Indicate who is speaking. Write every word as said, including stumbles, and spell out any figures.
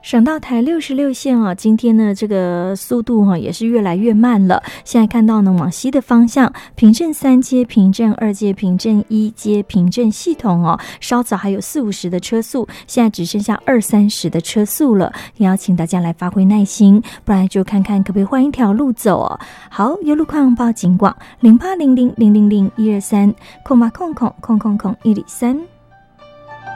Speaker 1: 省道台六十六线啊，今天呢这个速度哈、啊、也是越来越慢了。现在看到呢往西的方向，平镇三街、平镇二街、平镇一街、平镇系统哦，稍早还有四五十的车速，现在只剩下二三十的车速了。也要请大家来发挥耐心，不然就看看可不可以换一条路走哦。好，有路况报警广零八零零零零零一二三空八空空空空空一里三。